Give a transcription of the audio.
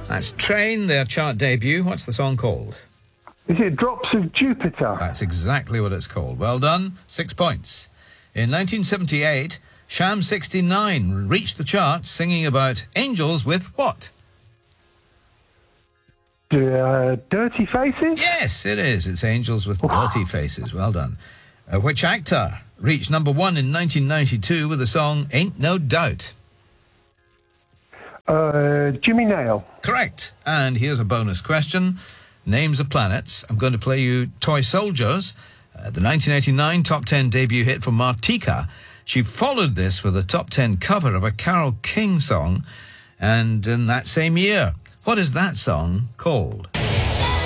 That's Train, their chart debut. What's the song called? Is it Drops of Jupiter? That's exactly what it's called. Well done. 6 points. In 1978, Sham 69 reached the charts singing about angels with what? Dirty Faces? Yes, it is. It's Angels with Dirty Faces. Well done. Which actor reached number one in 1992 with the song Ain't No Doubt? Jimmy Nail. Correct. And here's a bonus question. Names of planets. I'm going to play you Toy Soldiers, the 1989 top 10 debut hit for Martika. She followed this with a top 10 cover of a Carole King song, and in that same year. What is that song called?